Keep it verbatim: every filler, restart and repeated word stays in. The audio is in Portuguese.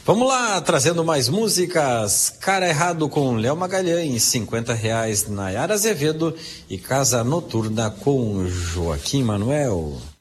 Vamos lá, trazendo mais músicas. Cara Errado com Léo Magalhães, cinquenta reais Nayara Azevedo e Casa Noturna com Joaquim Manuel.